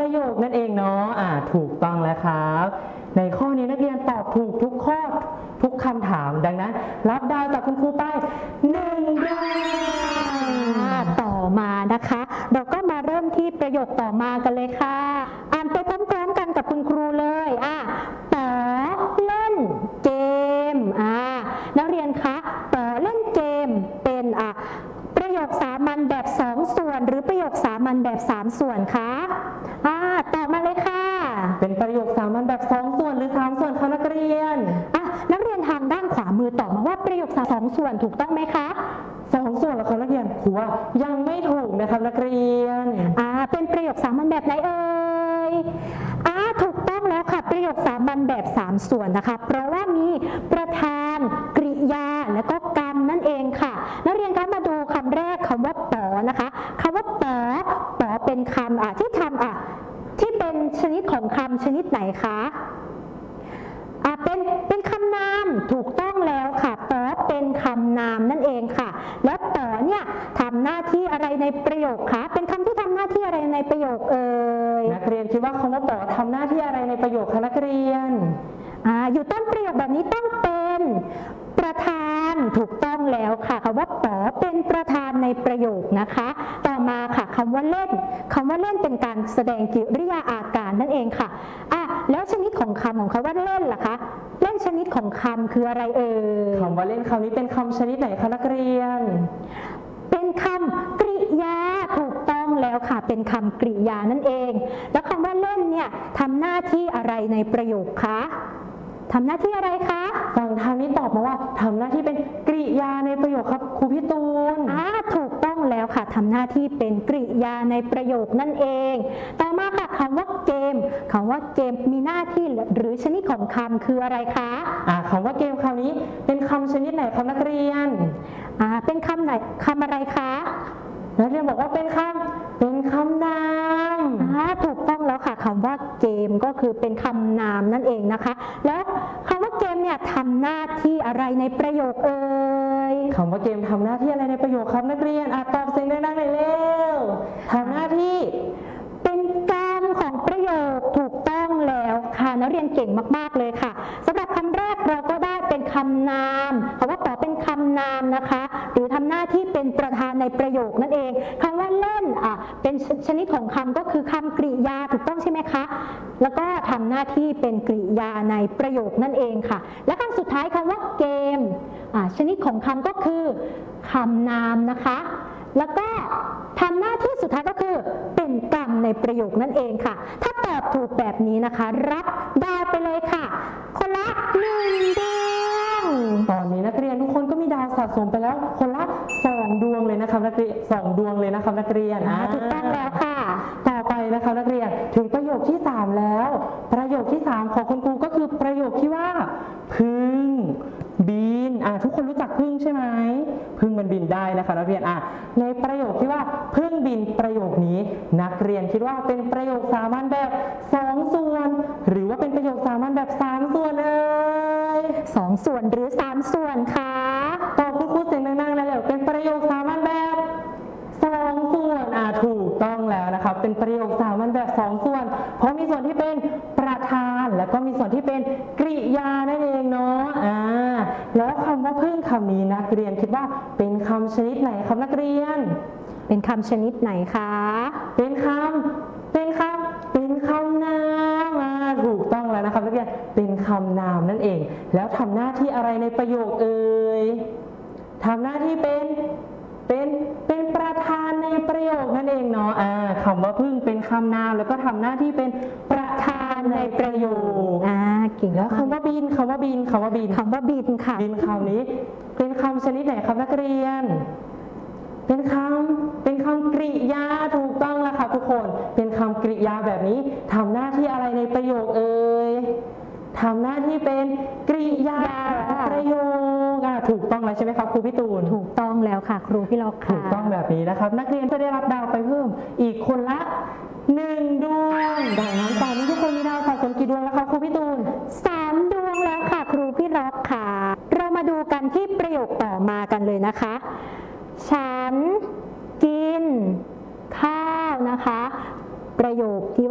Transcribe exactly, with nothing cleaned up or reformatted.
ประโยคนั่นเองเนาะอ่าถูกต้องแล้วครับในข้อนี้นักเรียนตอบถูกทุกข้อทุกคำถามดังนั้นรับดาวจากคุณครูไปหนึ่งดาวต่อมานะคะเราก็มาเริ่มที่ประโยคต่อมากันเลยค่ะอ่านไปพร้อมๆกันกับคุณครูเลยอ่ะป๋อเล่นเกมอ่านักเรียนคะป๋อเล่นเกมเป็นอ่ะประโยคสามัญแบบสองส่วนหรือประโยคสามัญแบบสามส่วนคะอ่าตอบมาเลยค่ะเป็นประโยคสามัญแบบสองส่วนหรือสามส่วนคะนักเรียนอ่ะนักเรียนทางด้านขวามือตอบมาว่าประโยคสองส่วนถูกต้องไหมคะสองส่วนแล้วครับนักเรียนครูว่ายังไม่ถูกนะครับนักเรียนอ่าเป็นประโยคสามัญแบบไหนเอ่ยอ่าถูกต้องแล้วค่ะประโยคสามัญแบบสามส่วนนะคะเพราะว่ามีประธานกริยาและก็กรรมนั่นเองค่ะนักเรียนคะมาดูคำแรกคำว่าป๋อนะคะคำว่าป๋อป๋อเป็นคำอ่ะที่ทำอ่ะที่เป็นชนิดของคำชนิดไหนคะอ่ะเป็นเป็นคำนามถูกต้องแล้วค่ะป๋อเป็นคำนามนั่นเองค่ะแล้วป๋อเนี่ยทำหน้าที่อะไรในประโยคคะเป็นคำที่ทำหน้าที่อะไรในประโยคเอ่ยนักเรียนคิดว่าคำว่าป๋อทำหน้าที่อะไรในประโยคคะนักเรียนอ่าอยู่ต้นประโยคแบบนี้ต้องเป็นประธานถูกต้องแล้วค่ะคำว่าป๋อเป็นประธานในประโยคนะคะต่อมาค่ะคำว่าเล่นคำว่าเล่นเป็นการแสดงกิริยาอาการนั่นเองค่ะอ่ะแล้วชนิดของคำของคำว่าเล่นล่ะคะเล่นชนิดของคำคืออะไรเอ่ยคำว่าเล่นคำนี้เป็นคำชนิดไหนคะนักเรียนเป็นคำกริยาถูกต้องแล้วค่ะเป็นคำกริยานั่นเองแล้วคำว่าเล่นเนี่ยทำหน้าที่อะไรในประโยคคะทำหน้าที่อะไรคะฝั่งทางนี้ตอบมาว่าทำหน้าที่เป็นกริยาในประโยคครับครูพี่ตูนอ่าถูกต้องแล้วค่ะทำหน้าที่เป็นกริยาในประโยคนั่นเองต่อมาค่ะคำว่าเกมคำว่าเกมมีหน้าที่หรือชนิดของคำคืออะไรคะอ่าคำว่าเกมคำนี้เป็นคำชนิดไหนครับนักเรียนอ่าเป็นคำไหนคำอะไรคะนักเรียนบอกว่าเป็นคำเป็นคำนามอ่าถูกต้องแล้วค่ะคำว่าเกมก็คือเป็นคำนามนั่นเองนะคะแล้วคำว่าเกมเนี่ยทำหน้าที่อะไรในประโยคเอ่ยคำว่าเกมทำหน้าที่อะไรในประโยคครับนักเรียนอ่ะตอบเสียงดังๆหน่อยเร็วทำหน้าที่เป็นกรรมของประโยคถูกต้องแล้วค่ะนักเรียนเก่งมากๆเลยค่ะสำหรับคำแรกเราก็ได้เป็นคำนามคำว่าป๋อเป็นคำนามนะคะหรือทำหน้าที่เป็นประธานในประโยคนั่นเองคำว่าเล่นอ่ะเป็นชนิดของคำก็คือคำกริยาถูกต้องใช่ไหมคะแล้วก็ทำหน้าที่เป็นกริยาในประโยคนั่นเองค่ะและคำสุดท้ายคำว่าเกมอ่ะชนิดของคำก็คือคำนามนะคะแล้วก็ทำหน้าที่สุดท้ายก็คือเป็นกรรมในประโยคนั่นเองค่ะถ้าตอบถูกแบบนี้นะคะรับดาวไปเลยค่ะคนละหนึ่งดวงตอนนี้นักเรียนทุกคนก็มีดาวสะสมไปแล้วคนละสองดวงเลยนะครับนักเรียนสองดวงเลยนะครับนักเรียนอ่าถูกต้องแล้วค่ะต่อไปนะคะนักเรียนถึงประโยคที่สามแล้วประโยคที่สามของคุณครูก็คือประโยคที่ว่าพึ่งบินอ่ะทุกคนรู้จักพึ่งใช่ไหมพึ่งมันบินได้นะคะนักเรียนอ่ะในประโยคที่ว่าพึ่งบินประโยคนี้นักเรียนคิดว่าเป็นประโยคสามัญแบบสองส่วนหรือว่าเป็นประโยคสามัญแบบสามส่วนเอ่ยสองส่วนหรือสามส่วนคะตอบคุณครูเสียงดังๆนะแล้วเป็นประโยคสามัญแบบสองส่วนอ่ะถูกต้องแล้วนะคะเป็นประโยคสามัญแบบสองส่วนเพราะมีส่วนที่เป็นประธานแล้วก็มีส่วนที่เป็นกริยานั่นเองเนาะอ่าแล้วคำว่าพึ่งคำนี้นักเรียนคิดว่าเป็นคำชนิดไหนครับนักเรียนเป็นคำชนิดไหนคะเป็นคำเป็นคำเป็นคำนามอ่าถูกต้องแล้วนะครับนักเรียนเป็นคำนามนั่นเองแล้วทำหน้าที่อะไรในประโยคเอ่ยทำหน้าที่เป็นเป็นเป็นประธานในประโยคนั่นเองเนาะอ่าคำว่าพึ่งเป็นคำนามแล้วก็ทำหน้าที่เป็นประธานในประโยคอ่าเก่งแล้วคำว่าบินคำว่าบินคำว่าบินคำว่าบินค่ะบินคำนี้เป็นคำชนิดไหนครับนักเรียนเป็นคำเป็นคำกริยาถูกต้องแล้วค่ะทุกคนเป็นคำกริยาแบบนี้ทำหน้าที่อะไรในประโยคเอ่ยทำหน้าที่เป็นกริยาประโยคอ่ะถูกต้องแล้วใช่ไหมครับครูพี่ตูนถูกต้องแล้วค่ะครูพี่ล็อกค่ะถูกต้องแบบนี้นะครับนักเรียนจะได้รับดาวไปเพิ่มอีกคนละหนึ่งดวงดังนั้นตอนนี้ทุกคนมีดาวสะสมกี่ดวงแล้วครับครูพี่ตูนสามดวงแล้วค่ะครูพี่ล็อกค่ะเรามาดูกันที่ประโยคต่อมากันเลยนะคะฉันกินข้าวนะคะประโยคที่